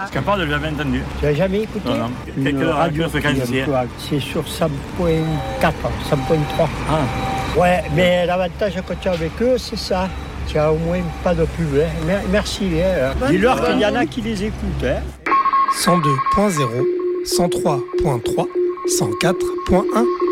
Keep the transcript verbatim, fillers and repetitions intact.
Capable, je l'ai jamais entendu. Tu n'as jamais écouté? Non, non. Une Quelle radio fréquence qui c'est? est un peu active. C'est sur cent point quatre, cent point trois. Ah. Ouais, mais l'avantage quand tu es avec eux, c'est ça. Tu as au moins pas de pub. Hein. Merci. Hein. Dis-leur qu'il y en a qui les écoutent. Hein. cent deux point zéro, cent trois point trois, cent quatre point un.